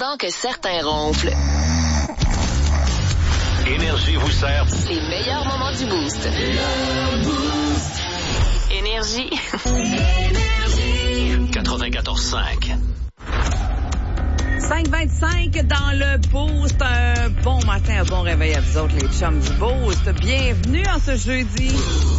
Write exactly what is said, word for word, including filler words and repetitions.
avant que certains ronflent. Énergie vous sert Les meilleurs moments du Boost. Le Boost. Énergie. Énergie. quatre-vingt-quatorze cinq. cinq vingt-cinq dans le Boost. Un bon matin, un bon réveil à vous autres, les chums du Boost. Bienvenue en ce jeudi.